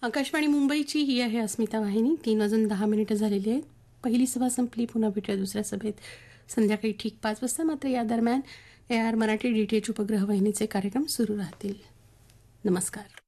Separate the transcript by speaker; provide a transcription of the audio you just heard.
Speaker 1: आकाशवाणी मुंबईची ही आहे अस्मिता वाहिनी. 3:10 झालेली आहेत. पहिली सभा संपली. पुन्हा भेटूया दुसऱ्या सभेत संध्याकाळी ठीक 5 वाजता. मात्र या दरम्यान AR मराठी DTH उपग्रह वाहिनीचे कार्यक्रम सुरू राहतील. नमस्कार.